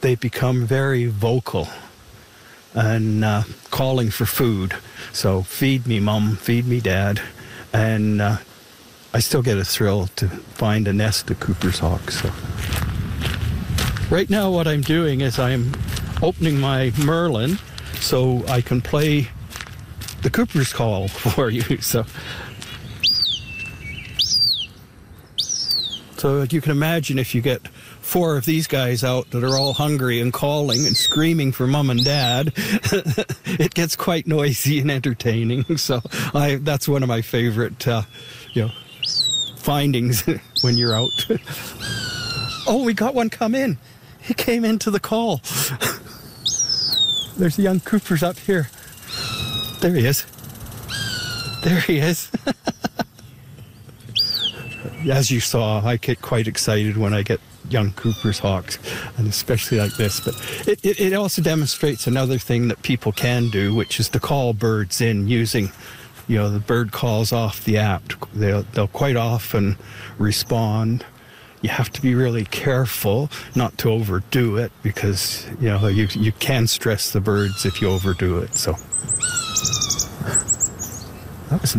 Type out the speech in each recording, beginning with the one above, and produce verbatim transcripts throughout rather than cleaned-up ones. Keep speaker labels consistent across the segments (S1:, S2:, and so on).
S1: they become very vocal and uh, calling for food. So feed me, Mom, feed me, Dad. And uh, I still get a thrill to find a nest of Cooper's hawks. So. Right now what I'm doing is I'm opening my Merlin so I can play the Cooper's call for you. So, so you can imagine if you get four of these guys out that are all hungry and calling and screaming for Mom and Dad, it gets quite noisy and entertaining. So I, that's one of my favorite, uh, you know, findings when you're out. Oh, we got one come in. He came into the call. There's young Coopers up here. There he is. There he is. As you saw, I get quite excited when I get young Cooper's hawks, and especially like this. But it, it, it also demonstrates another thing that people can do, which is to call birds in using, you know, the bird calls off the app. They'll, they'll quite often respond. You have to be really careful not to overdo it, because, you know, you, you can stress the birds if you overdo it. So that was...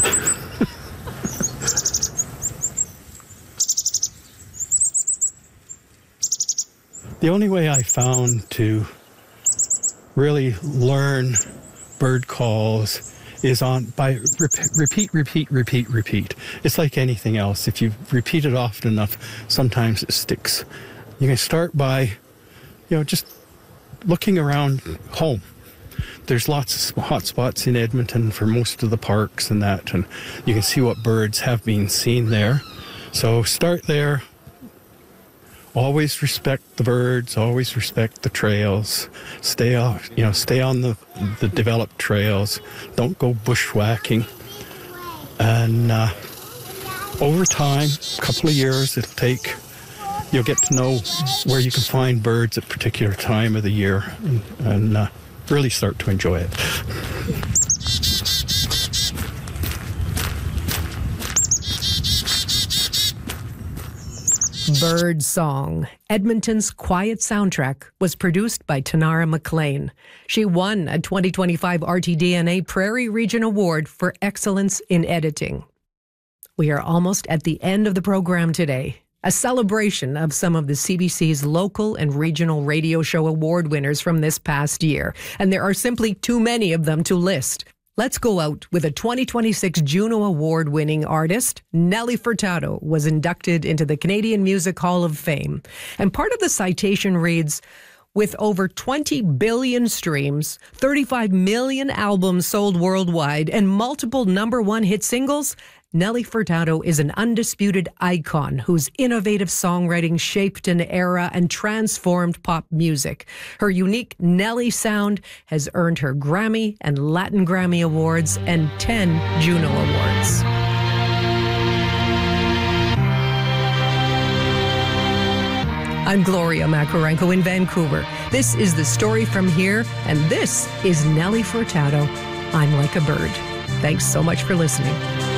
S1: The only way I found to really learn bird calls is on by repeat, repeat, repeat, repeat, repeat. It's like anything else. If you repeat it often enough, sometimes it sticks. You can start by, you know, just looking around home. There's lots of hot spots in Edmonton for most of the parks and that, and you can see what birds have been seen there. So start there. Always respect the birds, always respect the trails. Stay off, you know, stay on the, the developed trails. Don't go bushwhacking. And uh, over time, a couple of years, it'll take, you'll get to know where you can find birds at a particular time of the year, and, and uh, really start to enjoy it.
S2: Bird Song, Edmonton's quiet soundtrack, was produced by Tanara McLean. She won a twenty twenty-five R T D N A Prairie Region Award for Excellence in Editing. We are almost at the end of the program today, a celebration of some of the C B C's local and regional radio show award winners from this past year, and there are simply too many of them to list. Let's go out with a twenty twenty-six Juno Award-winning artist. Nelly Furtado was inducted into the Canadian Music Hall of Fame. And part of the citation reads, with over twenty billion streams, thirty-five million albums sold worldwide, and multiple number one hit singles, Nelly Furtado is an undisputed icon whose innovative songwriting shaped an era and transformed pop music. Her unique Nelly sound has earned her Grammy and Latin Grammy Awards and ten Juno Awards. I'm Gloria Makarenko in Vancouver. This is The Story From Here, and this is Nelly Furtado. I'm Like a Bird. Thanks so much for listening.